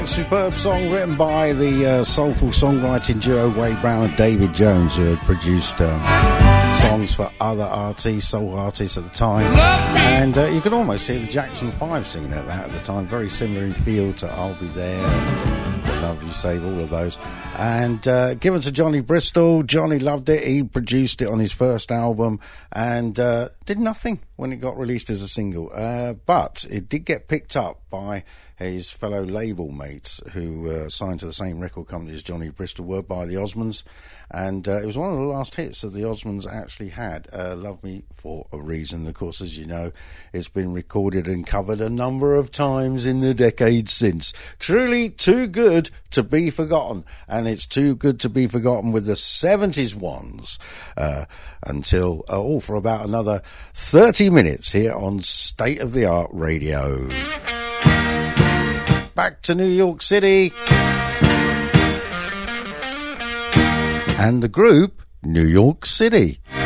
Superb song written by the soulful songwriting duo Wade Brown and David Jones, who had produced songs for other artists, soul artists at the time. And you could almost hear the Jackson 5 singing at the time, very similar in feel to I'll Be There and The Love You Save, all of those. And given to Johnny Bristol. Johnny loved it. He produced it on his first album and did nothing when it got released as a single. But it did get picked up by his fellow label mates who signed to the same record company as Johnny Bristol were, by the Osmonds, and it was one of the last hits that the Osmonds actually had, Love Me For A Reason. Of course, as you know, it's been recorded and covered a number of times in the decades since. Truly too good to be forgotten, and it's too good to be forgotten with the 70s ones until for about another 30 minutes here on State of the Art Radio. Back to New York City and the group New York City.